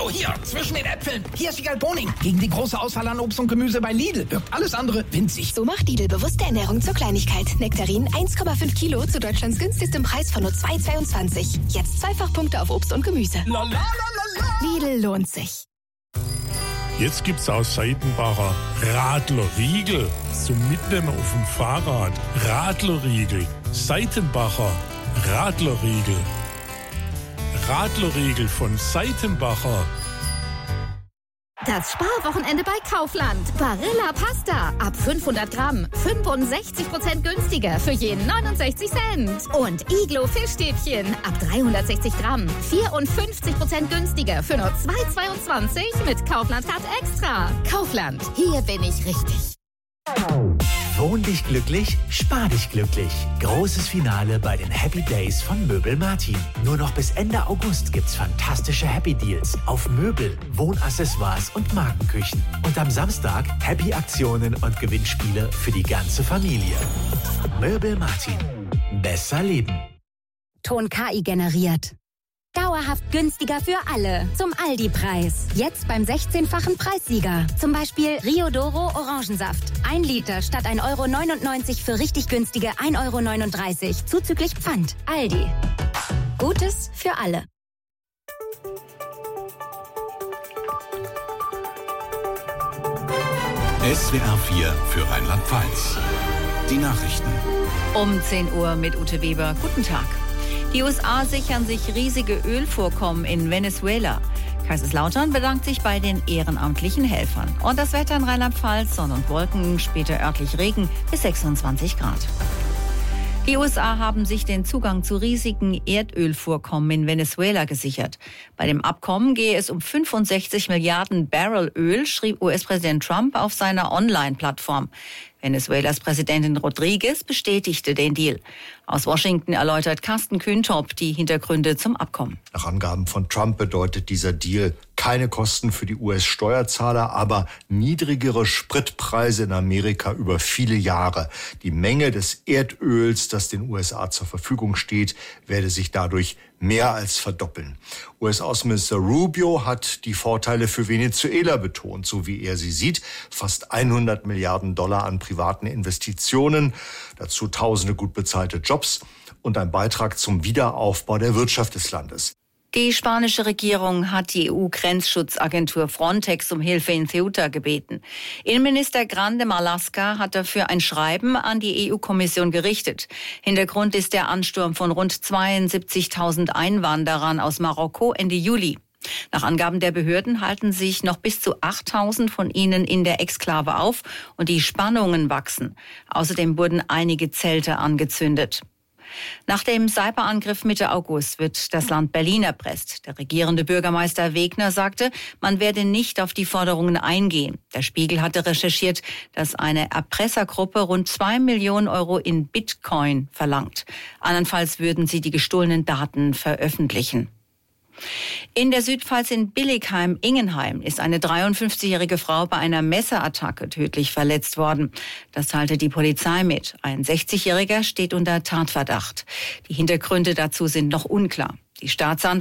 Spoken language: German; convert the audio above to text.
Hallo, hier, zwischen den Äpfeln. Hier ist Wiegald Boning. Gegen die große Auswahl an Obst und Gemüse bei Lidl wirkt alles andere winzig. So macht Lidl bewusste Ernährung zur Kleinigkeit. Nektarin 1,5 Kilo zu Deutschlands günstigstem Preis von nur 2,22. Jetzt Zweifachpunkte auf Obst und Gemüse. La, la, la, la, la. Lidl lohnt sich. Jetzt gibt's aus Seitenbacher Radlerriegel zum Mitnehmen auf dem Fahrrad. Radlerriegel, Seitenbacher Radlerriegel. Radlerriegel von Seitenbacher. Das Sparwochenende bei Kaufland. Barilla Pasta. Ab 500 Gramm. 65% günstiger für jeden 69 Cent. Und Iglo Fischstäbchen. Ab 360 Gramm. 54% günstiger für nur 2,22 mit Kaufland Card Extra. Kaufland. Hier bin ich richtig. Wohn dich glücklich, spar dich glücklich. Großes Finale bei den Happy Days von Möbel Martin. Nur noch bis Ende August gibt's fantastische Happy Deals auf Möbel, Wohnaccessoires und Markenküchen. Und am Samstag Happy Aktionen und Gewinnspiele für die ganze Familie. Möbel Martin. Besser leben. Ton KI generiert. Dauerhaft günstiger für alle. Zum Aldi-Preis. Jetzt beim 16-fachen Preissieger. Zum Beispiel Rio Doro Orangensaft. 1 Liter statt 1,99 € für richtig günstige 1,39 € zuzüglich Pfand. Aldi. Gutes für alle. SWR 4 für Rheinland-Pfalz. Die Nachrichten. Um 10 Uhr mit Ute Weber. Guten Tag. Die USA sichern sich riesige Ölvorkommen in Venezuela. Kaiserslautern bedankt sich bei den ehrenamtlichen Helfern. Und das Wetter in Rheinland-Pfalz, Sonne und Wolken, später örtlich Regen bis 26 Grad. Die USA haben sich den Zugang zu riesigen Erdölvorkommen in Venezuela gesichert. Bei dem Abkommen gehe es um 65 Milliarden Barrel Öl, schrieb US-Präsident Trump auf seiner Online-Plattform. Venezuelas Präsidentin Rodriguez bestätigte den Deal. Aus Washington erläutert Carsten Kühntop die Hintergründe zum Abkommen. Nach Angaben von Trump bedeutet dieser Deal keine Kosten für die US-Steuerzahler, aber niedrigere Spritpreise in Amerika über viele Jahre. Die Menge des Erdöls, das den USA zur Verfügung steht, werde sich dadurch mehr als verdoppeln. US-Außenminister Rubio hat die Vorteile für Venezuela betont, so wie er sie sieht. Fast 100 Milliarden Dollar an privaten Investitionen, dazu tausende gut bezahlte Jobs und ein Beitrag zum Wiederaufbau der Wirtschaft des Landes. Die spanische Regierung hat die EU-Grenzschutzagentur Frontex um Hilfe in Ceuta gebeten. Innenminister Grande Marlaska hat dafür ein Schreiben an die EU-Kommission gerichtet. Hintergrund ist der Ansturm von rund 72.000 Einwanderern aus Marokko Ende Juli. Nach Angaben der Behörden halten sich noch bis zu 8.000 von ihnen in der Exklave auf und die Spannungen wachsen. Außerdem wurden einige Zelte angezündet. Nach dem Cyberangriff Mitte August wird das Land Berlin erpresst. Der regierende Bürgermeister Wegner sagte, man werde nicht auf die Forderungen eingehen. Der Spiegel hatte recherchiert, dass eine Erpressergruppe rund 2 Millionen Euro in Bitcoin verlangt. Andernfalls würden sie die gestohlenen Daten veröffentlichen. In der Südpfalz in Billigheim-Ingenheim ist eine 53-jährige Frau bei einer Messerattacke tödlich verletzt worden. Das teilte die Polizei mit. Ein 60-Jähriger steht unter Tatverdacht. Die Hintergründe dazu sind noch unklar. Die Staatsanwaltschaft